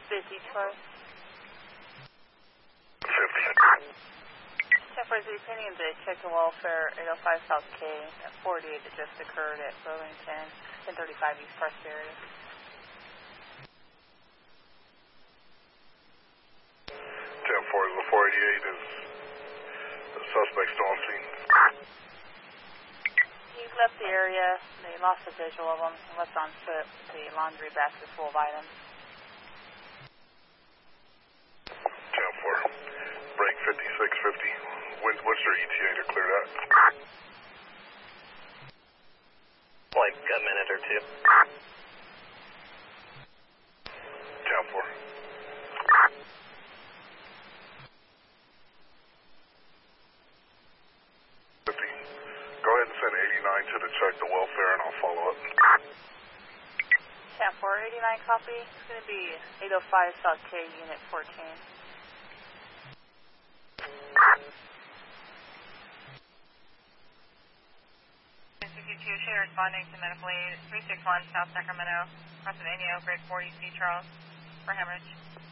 Busy 12. 50. 10-4, pending the check the welfare 805 South K at 48 that just occurred at Burlington, 1035 East Prosperity. 10-4, the 488 is the suspect still on scene. He left the area. They lost a visual of him. He left on foot with the laundry basket full of items. 10-4, break 5650. What's your ETA to clear that? Like a minute or two. 10-4. Go ahead and send 89 to the check the welfare and I'll follow up. 10-4, 89 copy. It's going to be 805 South K, Unit 14. Shooter responding to medical aid 361 South Sacramento, Pennsylvania, grade 40 C. Charles, for hemorrhage.